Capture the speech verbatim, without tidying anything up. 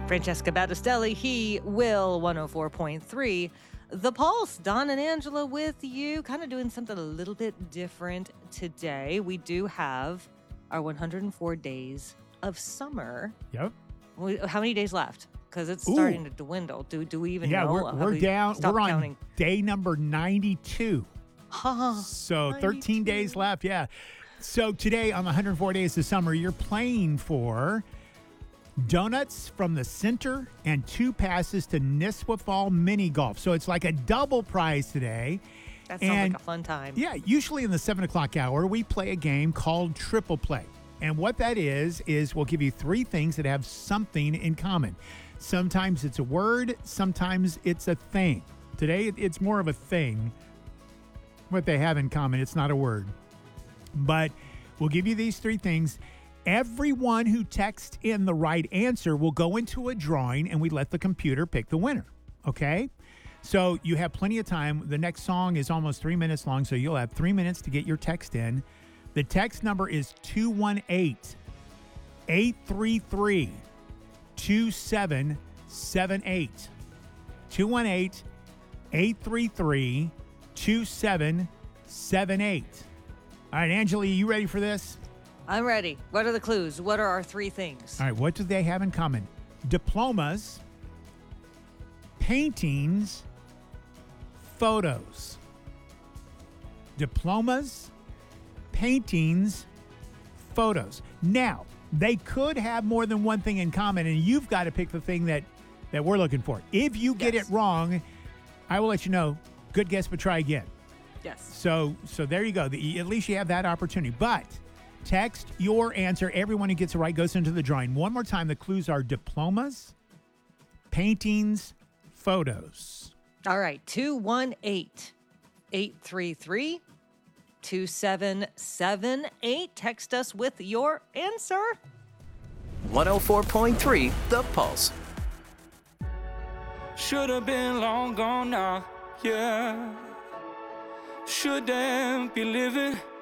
Francesca Battistelli, he will one oh four point three. The Pulse, Don and Angela with you, kind of doing something a little bit different today. We do have our one hundred four days of summer. Yep. We, how many days left? Because it's Ooh. starting to dwindle. Do do we even yeah, know? we're, Have we're we down. stopped We're on counting? day number ninety-two. Huh, So thirteen ninety-two. days left. Yeah. So today on the one hundred four days of summer, you're playing for donuts from the center and two passes to Nisswa Fall Mini Golf. So it's like a double prize today. That sounds And like a fun time. Yeah, usually in the seven o'clock hour, we play a game called Triple Play. And what that is, is we'll give you three things that have something in common. Sometimes it's a word, sometimes it's a thing. Today, it's more of a thing. What they have in common, it's not a word. But we'll give you these three things. Everyone who texts in the right answer will go into a drawing, and we let the computer pick the winner. Okay? So you have plenty of time. The next song is almost three minutes long, so you'll have three minutes to get your text in. The text number is two one eight, eight three three, two seven seven eight. two one eight, eight three three, two seven seven eight. All right, Angela, you ready for this? I'm ready. What are the clues? What are our three things? All right, what do they have in common? Diplomas, paintings, photos. Diplomas, paintings, photos. Now, they could have more than one thing in common, and you've got to pick the thing that, that we're looking for. If you get Yes. it wrong, I will let you know. Good guess, but try again. Yes. So, so there you go. The, at least you have that opportunity. But text your answer. Everyone who gets it right goes into the drawing. One more time, the clues are diplomas, paintings, photos. All right. two one eight, eight three three, two seven seven eight. Text us with your answer. one oh four point three The Pulse. Should have been long gone now, yeah. Shouldn't be living